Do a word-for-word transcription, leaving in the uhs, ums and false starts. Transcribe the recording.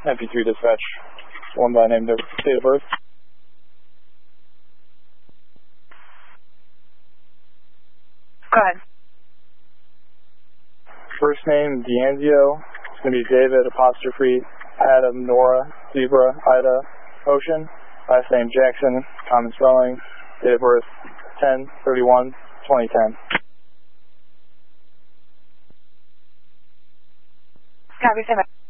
M P three dispatch. One by name, date of birth. Go ahead. First name, D'Anzio. It's going to be David, apostrophe, Adam, Nora, Zebra, Ida, Ocean. Last name, Jackson, common spelling. Date of birth, ten thirty-one twenty ten. Copy, same.